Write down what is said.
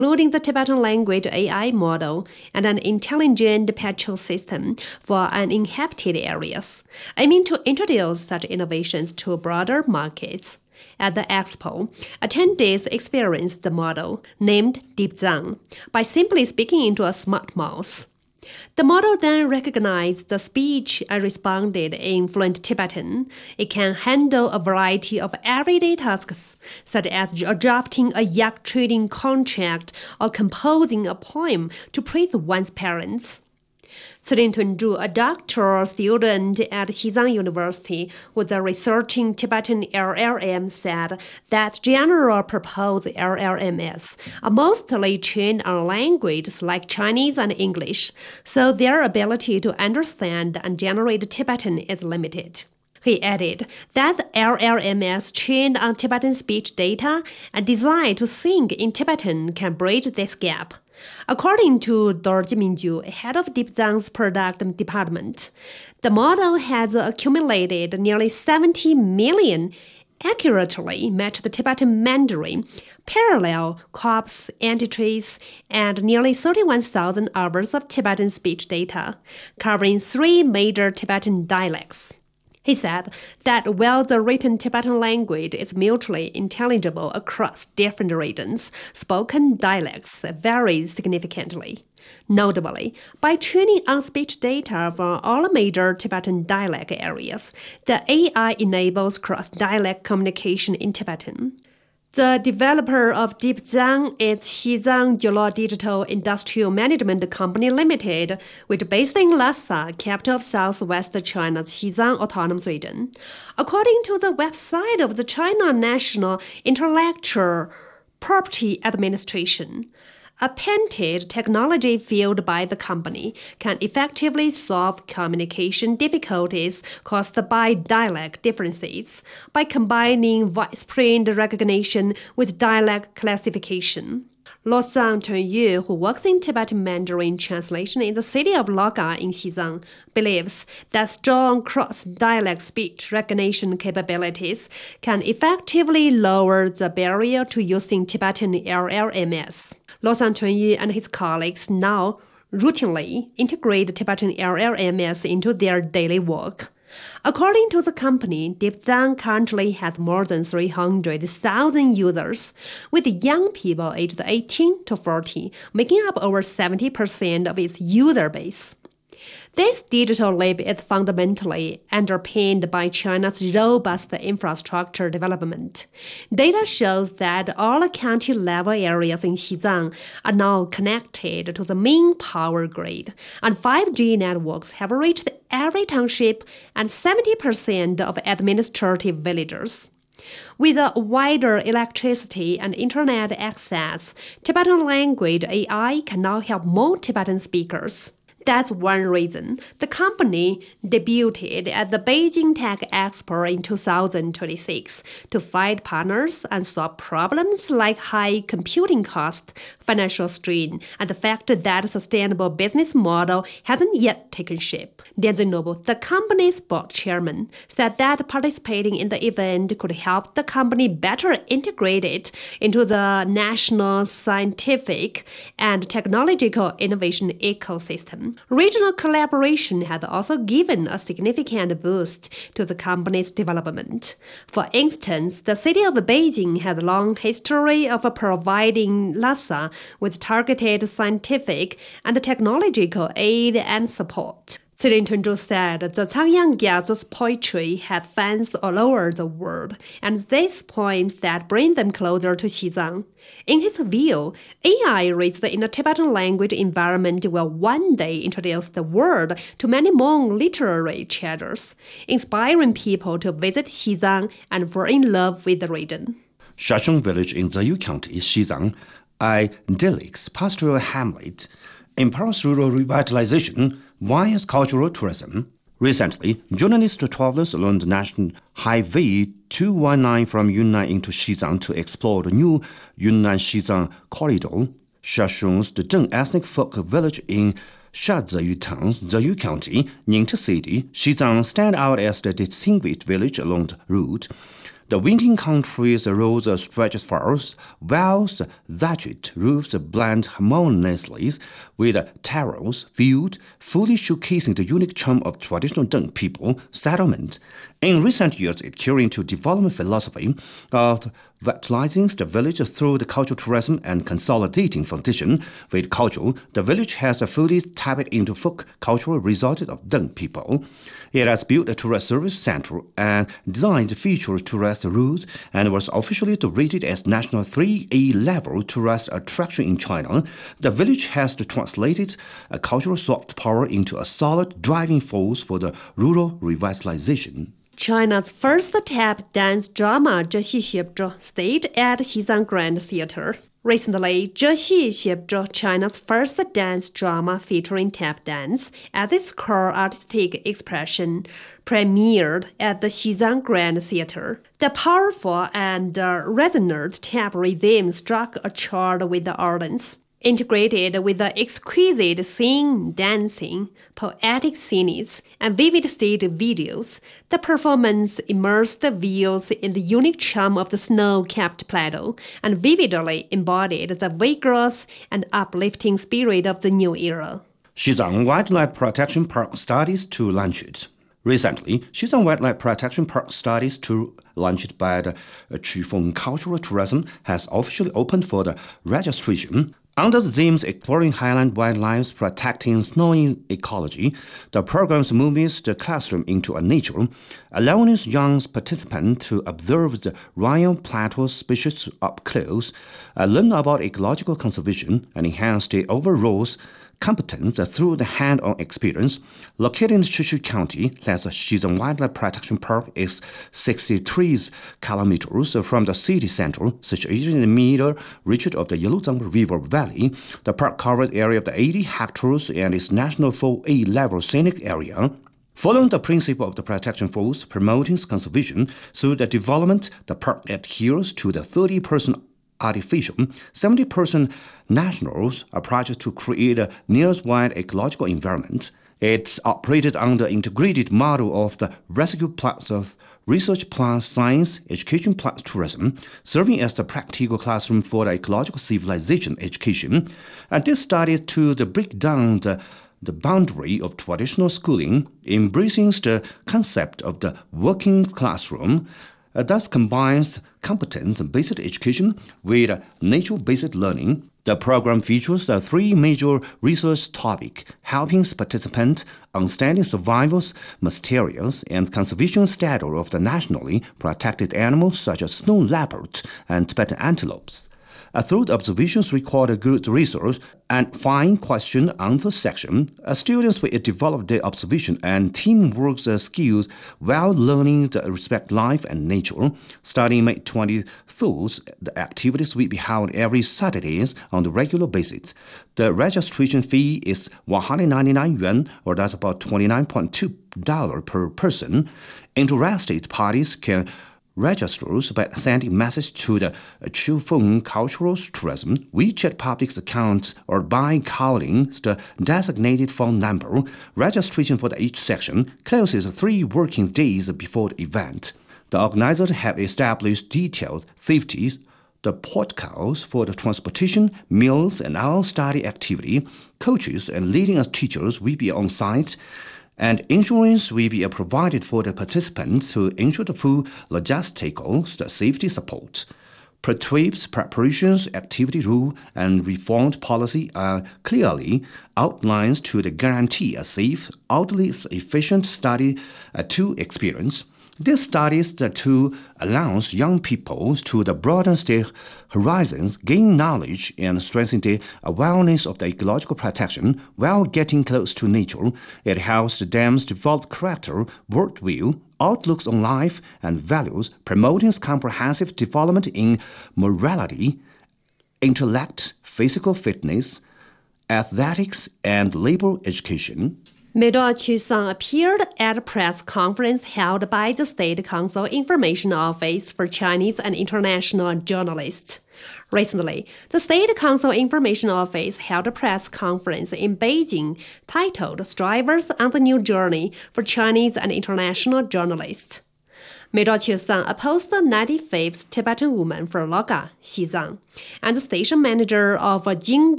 including the Tibetan language AI model and an intelligent patrol system for uninhabited areas, aiming to introduce such innovations to broader markets. At the expo, attendees experienced the model, named DeepZhang, by simply speaking into a smart mouse. The model then recognized the speech and responded in fluent Tibetan. It can handle a variety of everyday tasks, such as drafting a yacht trading contract or composing a poem to praise one's parents. Cixin Tunzhu, a doctoral student at Xizang University with a researching Tibetan LLM, said that general-purpose LLMs are mostly trained on languages like Chinese and English, so their ability to understand and generate Tibetan is limited. He added that LLMs trained on Tibetan speech data and designed to think in Tibetan can bridge this gap. According to Dorji Mingju, head of DeepZhang's product department, the model has accumulated nearly 70 million accurately matched Tibetan Mandarin, parallel corpus entries, and nearly 31,000 hours of Tibetan speech data, covering 3 major Tibetan dialects. He said that while the written Tibetan language is mutually intelligible across different regions, spoken dialects vary significantly. Notably, by training on speech data from all major Tibetan dialect areas, the AI enables cross-dialect communication in Tibetan. The developer of DeepZhang is Xizang Digital Industrial Management Company Limited, which is based in Lhasa, capital of southwest China's Xizang Autonomous Region. According to the website of the China National Intellectual Property Administration, a patented technology fueled by the company can effectively solve communication difficulties caused by dialect differences by combining voice print recognition with dialect classification. Losang Chunyu, who works in Tibetan Mandarin translation in the city of Loga in Xizang, believes that strong cross-dialect speech recognition capabilities can effectively lower the barrier to using Tibetan LLMs. Losang Chunyu and his colleagues now routinely integrate Tibetan LLMs into their daily work. According to the company, DeepZhang currently has more than 300,000 users, with young people aged 18 to 40 making up over 70% of its user base. This digital leap is fundamentally underpinned by China's robust infrastructure development. Data shows that all county-level areas in Xizang are now connected to the main power grid, and 5G networks have reached every township and 70% of administrative villages. With a wider electricity and internet access, Tibetan language AI can now help more Tibetan speakers. That's one reason the company debuted at the Beijing Tech Expo in 2026 to find partners and solve problems like high computing cost, financial strain, and the fact that a sustainable business model hasn't yet taken shape. Dian Zinobu, the company's board chairman, said that participating in the event could help the company better integrate it into the national scientific and technological innovation ecosystem. Regional collaboration has also given a significant boost to the company's development. For instance, the city of Beijing has a long history of providing Lhasa with targeted scientific and technological aid and support. Cixin Tunzhu said the Cangyang Gyatso's poetry had fans all over the world, and these poems that bring them closer to Xizang. In his view, AI raised in a Tibetan language environment will one day introduce the world to many more literary treasures, inspiring people to visit Xizang and fall in love with the region. Shashong village in Zayu County, Xizang, a idyllic pastoral hamlet, empowers rural revitalization via cultural tourism. Recently, journalists travelers along the National Highway 219 from Yunnan into Xizang to explore the new Yunnan-Xizang corridor. Shashong's the Zheng ethnic folk village in Shazayu Town, Zayu County, Ningta City, Xizang stand out as the distinguished village along the route. The windy country's roads stretch far, while the thatched roofs blend harmoniously with terraces field, fully showcasing the unique charm of traditional Deng people settlement. In recent years, adhering to development philosophy of vitalizing the village through the cultural tourism and consolidating foundation with culture, the village has fully tapped into folk cultural resources of Deng people. It has built a tourist service center and designed features tourist routes and was officially rated as National 3A level tourist attraction in China. The village has translated a cultural soft power into a solid driving force for the rural revitalization. China's first tap dance drama 这戏写着 stayed at Xizang Grand Theater. Recently, 这戏写着 China's first dance drama featuring tap dance at its core artistic expression premiered at the Xizang Grand Theater. The powerful and resonant tap rhythm struck a chord with the audience. Integrated with the exquisite singing, dancing, poetic scenes, and vivid stage videos, the performance immersed the viewers in the unique charm of the snow-capped plateau and vividly embodied the vigorous and uplifting spirit of the new era. Xizang Wildlife Protection Park studies to launch it. Recently, Xizang Wildlife Protection Park studies to launched by the Qifeng Cultural Tourism has officially opened for the registration. Under the themes Exploring Highland Wildlife, Protecting Snowy Ecology, the program moves the classroom into a nature, allowing young participants to observe the royal plateau species up close, learn about ecological conservation, and enhance the overall competence through the hand-on experience. Located in Shishu County, the Xizang Wildlife Protection Park is 63 kilometers from the city center, situated in the middle reach of the Yeluzhang River Valley. The park covers an area of 80 hectares and is National 4A level scenic area. Following the principle of the protection force promoting conservation through the development, the park adheres to the 30% artificial, 70% nationals approach to create a nationwide ecological environment. It's operated under integrated model of the rescue plus research plus science, education plus tourism, serving as the practical classroom for the ecological civilization education. And this study to break down the boundary of traditional schooling, embracing the concept of the working classroom, thus combines competence-based education with nature-based learning. The program features three major research topics, helping participants understand survival materials and conservation status of the nationally protected animals such as snow leopard and Tibetan antelopes. Through the observations recorded good research and fine question-answer section, students will develop their observation and teamwork skills while learning to respect life and nature. Starting May 23rd, the activities will be held every Saturdays on a regular basis. The registration fee is 199 yuan, or that's about $29.2 per person. Interested parties can registers by sending message to the Qifeng Cultural Tourism WeChat public account or by calling the designated phone number. Registration for each section closes 3 working days before the event. The organizers have established detailed safety the protocols for the transportation, meals, and all study activity. Coaches and leading teachers will be on site, and insurance will be provided for the participants to ensure the full logistical safety support. Per-trips preparations, activity rule, and reformed policy are clearly outlined to guarantee a safe, orderly, efficient study to experience. This studies to allow young people to broaden their horizons, gain knowledge, and strengthen their awareness of the ecological protection while getting close to nature. It helps them develop character, worldview, outlooks on life, and values, promoting comprehensive development in morality, intellect, physical fitness, athletics, and labor education. Mido Qisang appeared at a press conference held by the State Council Information Office for Chinese and International Journalists. Recently, the State Council Information Office held a press conference in Beijing titled Strivers on the New Journey for Chinese and International Journalists. Mei Zhaoqiu-san opposed the 95th Tibetan woman from Logha, Xizang, and the station manager of Jingdao